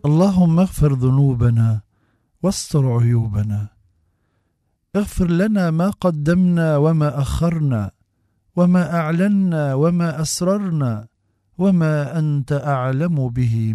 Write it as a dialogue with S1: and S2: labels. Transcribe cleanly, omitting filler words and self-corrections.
S1: اللهم اغفر ذنوبنا واستر عيوبنا. اغفر لنا ما قدمنا وما أخرنا، وما أعلنا وما أسررنا، وما أنت أعلم به